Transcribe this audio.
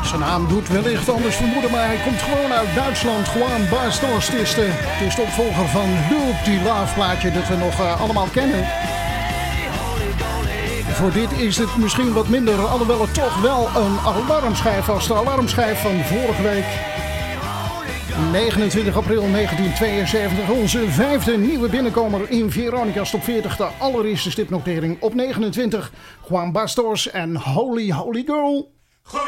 Zijn naam doet wellicht anders vermoeden, maar hij komt gewoon uit Duitsland. Juan Bastos, het is de opvolger van Hulp, die Love plaatje dat we nog allemaal kennen. Voor dit is het misschien wat minder, alhoewel het toch wel een alarmschijf was. De alarmschijf van vorige week. 29 april 1972, onze vijfde nieuwe binnenkomer in Veronica's Top 40. De allereerste stipnotering op 29. Juan Bastos en Holy Holy Girl.